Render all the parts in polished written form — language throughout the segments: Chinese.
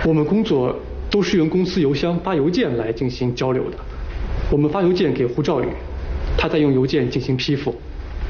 我们工作都是用公司邮箱发邮件来进行交流的。我们发邮件给胡兆宇，他再用邮件进行批复。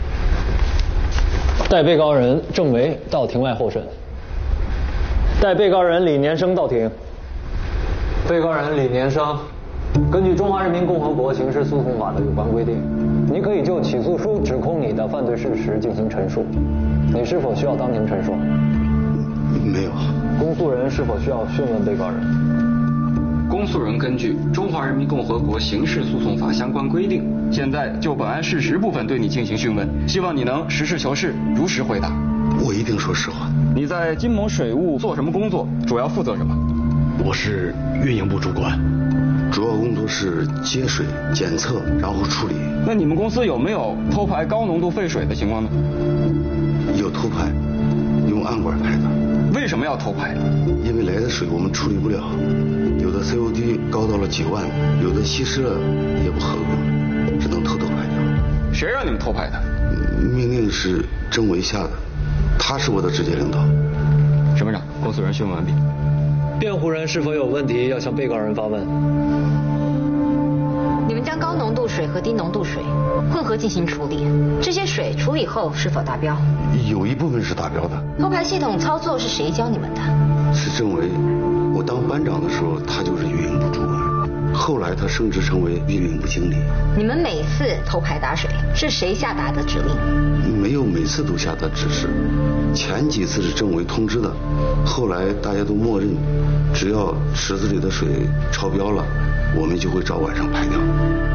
代被告人郑维到庭外候审。代被告人李年生到庭。被告人李年生，根据《中华人民共和国刑事诉讼法》的有关规定，你可以就起诉书指控你的犯罪事实进行陈述。你是否需要当庭陈述？ 没有。 公诉人是否需要讯问被告人？ 公诉人根据《中华人民共和国刑事诉讼法》相关规定，现在就本案事实部分对你进行讯问，希望你能实事求是，如实回答。 我一定说实话。 你在金盟水务做什么工作？主要负责什么？ 我是运营部主管，主要工作是接水、检测，然后处理。 那你们公司有没有偷排高浓度废水的情况呢？ 有偷排，用暗管排的。 为什么要偷排？ 因为来的水我们处理不了，有的 COD 高到了几万，有的稀释了也不合格，只能偷偷排掉。 谁让你们偷排的？ 命令是郑维下的，他是我的直接领导。 审判长，公诉人讯问完毕。 辩护人是否有问题要向被告人发问？ 你们将高浓度水和低浓度水混合进行处理，这些水处理后是否达标？ 有一部分是达标的。 偷排系统操作是谁教你们的？ 是郑维，我当班长的时候他就是运营部主管，后来他升职成为运营部经理。 你们每次偷排打水是谁下达的指令？ 没有每次都下达指示，前几次是郑维通知的，后来大家都默认，只要池子里的水超标了，我们就会照晚上排掉。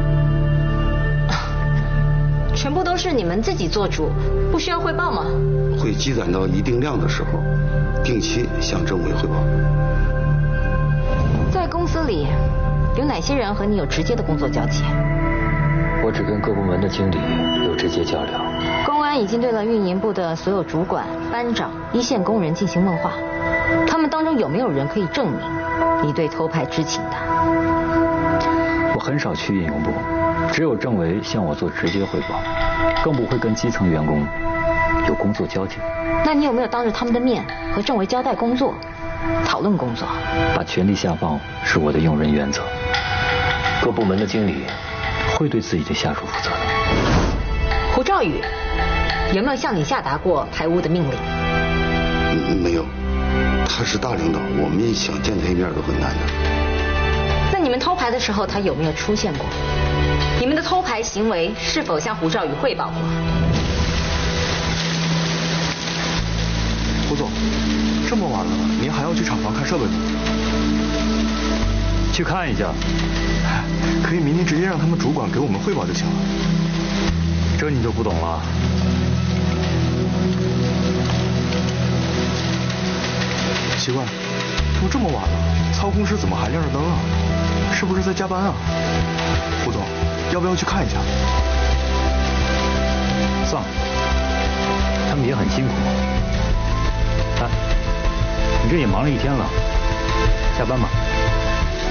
全部都是你们自己做主，不需要汇报吗？ 会积攒到一定量的时候，定期向政委汇报。 在公司里，有哪些人和你有直接的工作交集？ 我只跟各部门的经理有直接交流。 公安已经对了运营部的所有主管、班长、一线工人进行问话，他们当中有没有人可以证明你对偷排知情的？ 我很少去运营部，只有郑维向我做直接汇报，更不会跟基层员工有工作交集。 那你有没有当着他们的面和郑维交代工作，讨论工作？ 把权力下放是我的用人原则。各部门的经理会对自己的下属负责的。 胡兆宇有没有向你下达过排污的命令？ 没有，他是大领导，我们想见他一面都很难的。 那你们偷排的时候，他有没有出现过？你们的偷排行为是否向胡兆宇汇报过？ 胡总，这么晚了，您还要去厂房看设备吗？ 去看一下。 可以明天直接让他们主管给我们汇报就行了。 这你就不懂了。 奇怪，都这么晚了，操控室怎么还亮着灯啊？是不是在加班啊？胡总，要不要去看一下？ 算了，他们也很辛苦。哎，你这也忙了一天了，下班吧。